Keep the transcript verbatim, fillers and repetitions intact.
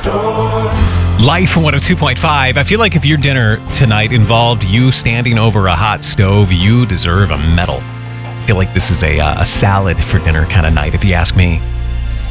Life one oh two point five. I feel like if your dinner tonight involved you standing over a hot stove, you deserve a medal. I feel like this is a, uh, a salad for dinner kind of night, if you ask me.